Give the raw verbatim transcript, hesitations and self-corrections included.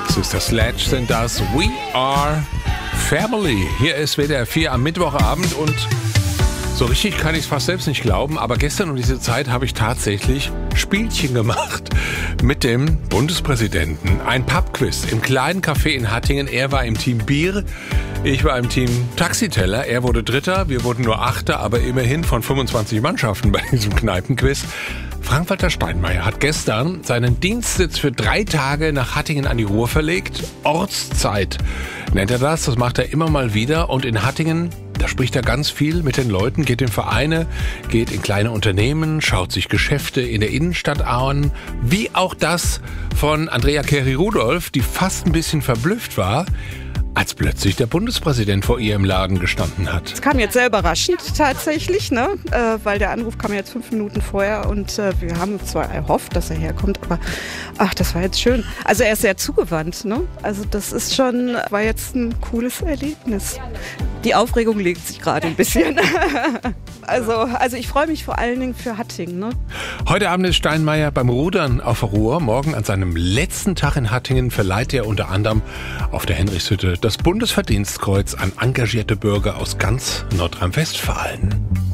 Sister Sledge sind das. We are family. Hier ist W D R vier am Mittwochabend und so richtig kann ich es fast selbst nicht glauben, aber gestern um diese Zeit habe ich tatsächlich Spielchen gemacht mit dem Bundespräsidenten. Ein Pubquiz im kleinen Café in Hattingen. Er war im Team Bier, ich war im Team Taxiteller. Er wurde Dritter, wir wurden nur Achter, aber immerhin von fünfundzwanzig Mannschaften bei diesem Kneipenquiz. Frank-Walter Steinmeier hat gestern seinen Dienstsitz für drei Tage nach Hattingen an die Ruhr verlegt. Ortszeit nennt er das, das macht er immer mal wieder. Und in Hattingen, da spricht er ganz viel mit den Leuten, geht in Vereine, geht in kleine Unternehmen, schaut sich Geschäfte in der Innenstadt an. Wie auch das von Andrea Keri-Rudolph, die fast ein bisschen verblüfft war, als plötzlich der Bundespräsident vor ihr im Laden gestanden hat. Es kam jetzt sehr überraschend tatsächlich, ne? äh, weil der Anruf kam jetzt fünf Minuten vorher und äh, wir haben zwar erhofft, dass er herkommt, aber ach, das war jetzt schön. Also er ist sehr zugewandt, ne? Also das ist schon, war jetzt ein cooles Erlebnis. Die Aufregung legt sich gerade ein bisschen. also, also ich freue mich vor allen Dingen für Hattingen. Ne? Heute Abend ist Steinmeier beim Rudern auf der Ruhr. Morgen an seinem letzten Tag in Hattingen verleiht er unter anderem auf der Henrichshütte das Bundesverdienstkreuz an engagierte Bürger aus ganz Nordrhein-Westfalen.